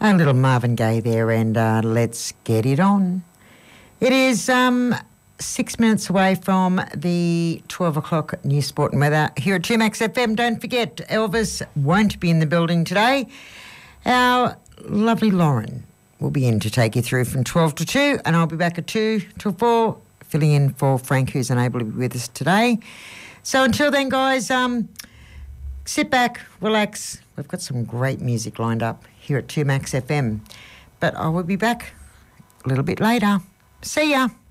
A little Marvin Gaye there, and let's get it on. It is 6 minutes away from the 12 o'clock news, sport and weather here at 2Max FM. Don't forget, Elvis won't be in the building today. Our lovely Lauren will be in to take you through from 12 to 2, and I'll be back at 2 till 4, filling in for Frank, who's unable to be with us today. So until then, guys, sit back, relax. We've got some great music lined up here at 2Max FM. But I will be back a little bit later. See ya.